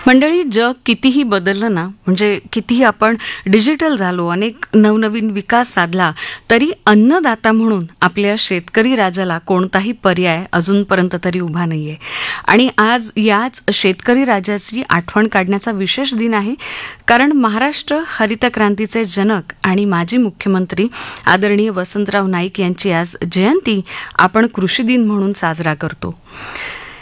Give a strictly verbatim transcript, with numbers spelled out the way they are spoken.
मंडळी, जग कितीही बदललं ना, म्हणजे कितीही आपण डिजिटल झालो, अनेक नवनवीन विकास साधला, तरी अन्नदाता म्हणून आपल्या शेतकरी राजाला कोणताही पर्याय अजूनपर्यंत तरी उभा नाहीये. आणि आज याच शेतकरी राजाची आठवण काढण्याचा विशेष दिन आहे, कारण महाराष्ट्र हरित क्रांतीचे जनक आणि माजी मुख्यमंत्री आदरणीय वसंतराव नाईक यांची आज जयंती आपण कृषी दिन म्हणून साजरा करतो.